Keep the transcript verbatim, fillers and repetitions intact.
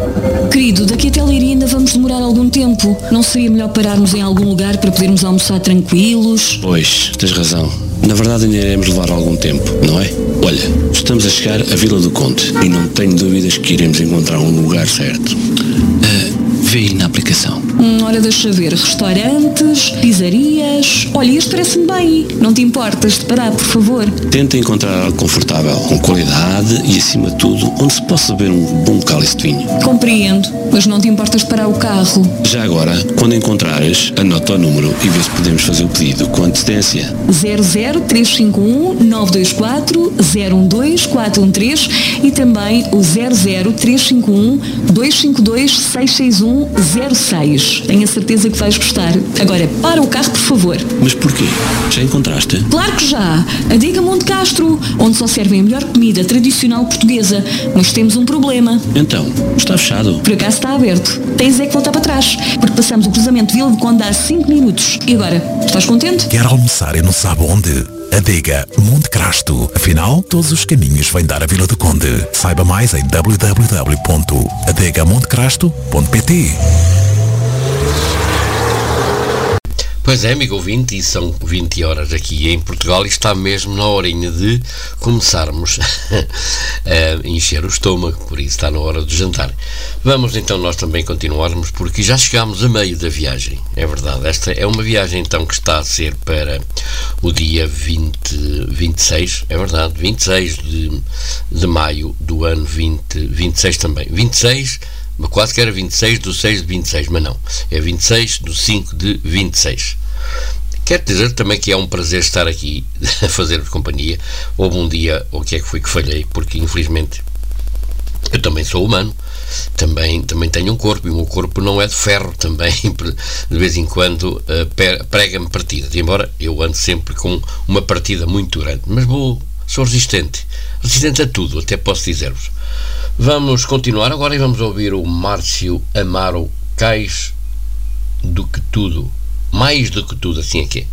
Querido, daqui até Leiria ainda vamos demorar algum tempo. Não seria melhor pararmos em algum lugar para podermos almoçar tranquilos? Pois, tens razão. Na verdade ainda iremos levar algum tempo, não é? Olha, estamos a chegar à Vila do Conde e não tenho dúvidas que iremos encontrar um lugar certo. Uh, vê aí na aplicação. Hum, ora, deixa ver. Restaurantes, pizzarias... Olha, este parece-me bem. Não te importas de parar, por favor? Tenta encontrar algo confortável, com qualidade e, acima de tudo, onde se possa beber um bom cálice de vinho. Compreendo, mas não te importas de parar o carro? Já agora, quando encontrares, anota o número e vê se podemos fazer o pedido com antecedência. zero zero três cinco um nove dois quatro zero um dois quatro um três e também o zero zero três cinco um dois cinco dois seis seis um zero seis. Tenho a certeza que vais gostar. Agora, para o carro, por favor. Mas porquê? Já encontraste? Claro que já. Adega Monte Castro, onde só servem a melhor comida tradicional portuguesa. Mas temos um problema. Então, está fechado? Por acaso está aberto. Tens é que voltar para trás, porque passamos o cruzamento de Vila do Conde há cinco minutos. E agora, estás contente? Quer almoçar e não sabe onde? Adega Monte Castro. Afinal, todos os caminhos vêm dar a Vila do Conde. Saiba mais em w w w ponto adega monte crasto ponto p t. Pois é, amigo ouvinte, e são vinte horas aqui em Portugal e está mesmo na horinha de começarmos a encher o estômago, por isso está na hora do jantar. Vamos então nós também continuarmos, porque já chegámos a meio da viagem, é verdade. Esta é uma viagem então que está a ser para o dia vinte, vinte e seis, é verdade, vinte e seis de, de maio do ano vinte, vinte e seis também, vinte e seis, quase que era vinte e seis do seis de vinte e seis, mas não, é vinte e seis do cinco de vinte e seis. Quero dizer também que é um prazer estar aqui a fazer-vos companhia. Houve um dia, o que é que foi que falhei, porque infelizmente eu também sou humano, também, também tenho um corpo, e o meu corpo não é de ferro também, de vez em quando uh, prega-me partidas, embora eu ande sempre com uma partida muito grande, mas vou, sou resistente, resistente a tudo, até posso dizer-vos. Vamos continuar agora e vamos ouvir o Márcio Amaro, Cais do que tudo, mais do que tudo, assim é que é.